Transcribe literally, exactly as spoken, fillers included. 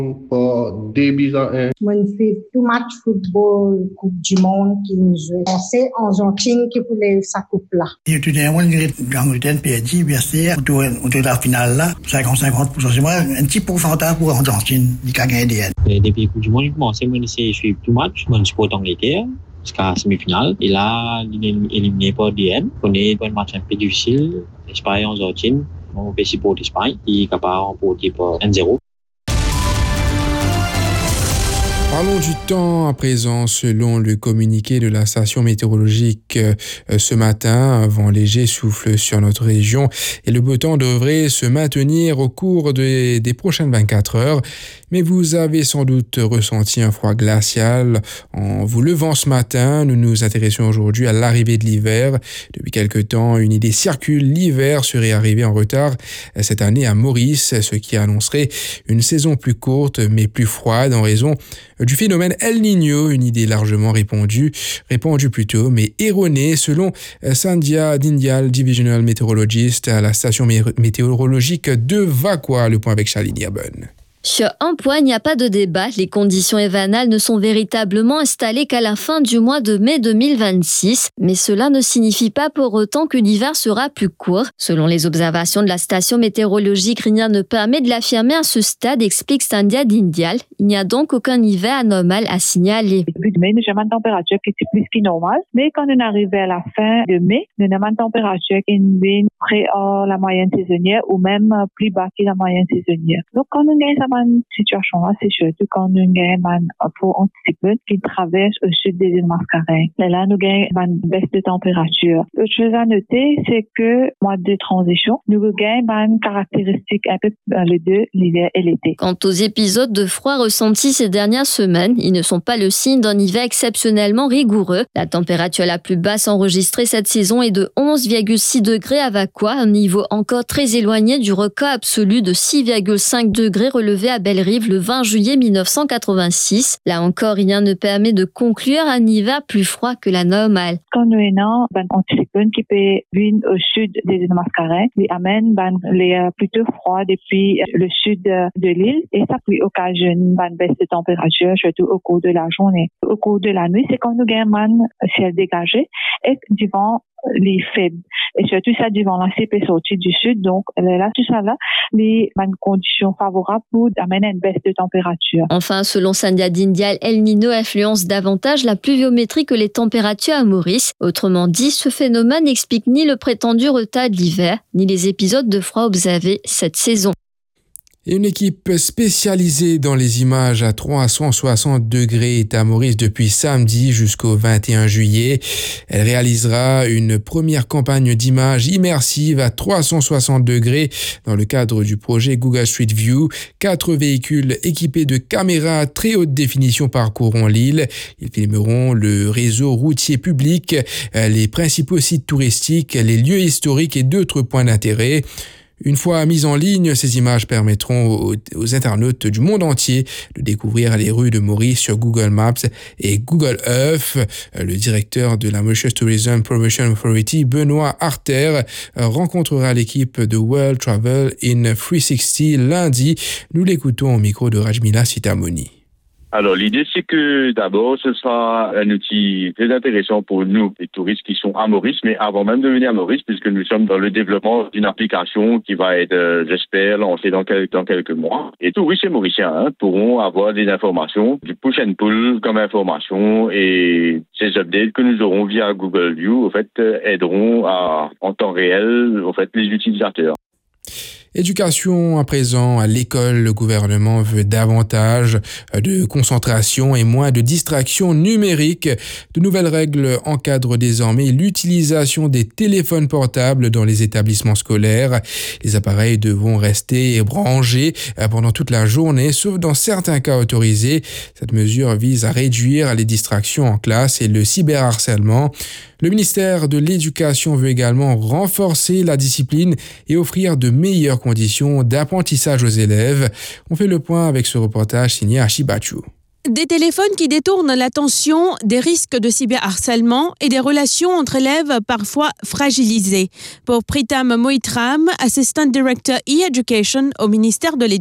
Par deux buts à un. Moi, je fais tout match football, Coupe du Monde qui nous joue. C'est Argentine qui voulait sa coupe-là. Et tout d'un coup, l'Angleterre perdit, bien sûr, autour de la finale là, cinquante cinquante pour cent. C'est moi, un petit pourcentage pour l'Argentine, qui a gagné. Depuis la Coupe du Monde, je commençais à suivre tout match. Je supporte l'Angleterre jusqu'à la semi-finale. Et là, il est éliminé par D N. On est dans un match un peu difficile. Espagne, Argentine. On peut supporter l'Espagne, qui est capable de remporter par un zéro. Parlons du temps à présent. Selon le communiqué de la station météorologique euh, ce matin, un vent léger souffle sur notre région et le beau temps devrait se maintenir au cours de, des prochaines vingt-quatre heures. Mais vous avez sans doute ressenti un froid glacial en vous levant ce matin. Nous nous intéressons aujourd'hui à l'arrivée de l'hiver. Depuis quelque temps, une idée circule. L'hiver serait arrivé en retard cette année à Maurice, ce qui annoncerait une saison plus courte mais plus froide en raison du phénomène El Niño, une idée largement répandue, répandue plutôt, mais erronée selon Sandhya Dindyal, Divisional Meteorologist à la station météorologique de Vakwa. Le point avec Charline Bonne. Sur un point, il n'y a pas de débat. Les conditions hivernales ne sont véritablement installées qu'à la fin du mois de mai deux mille vingt-six. Mais cela ne signifie pas pour autant que l'hiver sera plus court. Selon les observations de la station météorologique, rien ne permet de l'affirmer à ce stade, explique Sandhya Dindyal. Il n'y a donc aucun hiver anormal à signaler. Début de mai, nous avons une température qui est plus que normale. Mais quand on arrive à la fin de mai, nous avons une température qui est près à la moyenne saisonnière ou même plus bas que la moyenne saisonnière. Donc, quand on gagne cette situation-là, c'est surtout quand nous gagnons un faux anticyclone qui traverse au sud des îles Mascareignes. Et là, nous gagnons une baisse de température. Autre chose à noter, c'est que mois de transition, nous gagnons une caractéristique un peu les deux, l'hiver et l'été. Quant aux épisodes de froid ressentis ces dernières semaines, ils ne sont pas le signe d'un hiver exceptionnellement rigoureux. La température la plus basse enregistrée cette saison est de onze virgule six degrés à Vakwa, un niveau encore très éloigné du record absolu de six virgule cinq degrés relevé à Belle-Rive le vingt juillet mille neuf cent quatre-vingt-six. Là encore, rien ne permet de conclure un hiver plus froid que la normale. Quand nous avons un anticyclone qui peut venir au sud des îles Mascareignes, il amène les plutôt froid depuis le sud de l'île et ça peut occasionner une baisse de température, surtout au cours de la journée. Au cours de la nuit, c'est quand nous avons un ciel dégagé et du vent les faibles. Et surtout ça du vent lancé peut sortir du sud. Donc là, tout ça là, les conditions favorables pour amener une baisse de température. Enfin, selon Sandhya Dindyal, El Niño influence davantage la pluviométrie que les températures à Maurice. Autrement dit, ce phénomène n'explique ni le prétendu retard de l'hiver, ni les épisodes de froid observés cette saison. Et une équipe spécialisée dans les images à trois cent soixante degrés est à Maurice depuis samedi jusqu'au vingt et un juillet. Elle réalisera une première campagne d'images immersives à trois cent soixante degrés dans le cadre du projet Google Street View. Quatre véhicules équipés de caméras à très haute définition parcourront l'île. Ils filmeront le réseau routier public, les principaux sites touristiques, les lieux historiques et d'autres points d'intérêt. Une fois mises en ligne, ces images permettront aux, aux internautes du monde entier de découvrir les rues de Maurice sur Google Maps et Google Earth. Le directeur de la Mauritius Tourism Promotion Authority, Benoît Arter, rencontrera l'équipe de World Travel in trois cent soixante lundi. Nous l'écoutons au micro de Rajmila Sitamoni. Alors, l'idée, c'est que d'abord, ce sera un outil très intéressant pour nous, les touristes qui sont à Maurice, mais avant même de venir à Maurice, puisque nous sommes dans le développement d'une application qui va être, euh, j'espère, lancée dans, quel, dans quelques mois. Et touristes et Mauriciens hein, pourront avoir des informations, du push and pull comme information, et ces updates que nous aurons via Google View, au fait, aideront à, en temps réel, au fait, les utilisateurs. Éducation à présent, à l'école, le gouvernement veut davantage de concentration et moins de distractions numériques. De nouvelles règles encadrent désormais l'utilisation des téléphones portables dans les établissements scolaires. Les appareils devront rester branchés pendant toute la journée, sauf dans certains cas autorisés. Cette mesure vise à réduire les distractions en classe et le cyberharcèlement. Le ministère de l'Éducation veut également renforcer la discipline et offrir de meilleures conditions d'apprentissage aux élèves. On fait le point avec ce reportage signé Archibachu. Des téléphones qui détournent l'attention, des risques de cyberharcèlement et des relations entre élèves parfois fragilisées. Pour Pritam Moitram, Assistant Director e-Education au ministère de l'Éducation,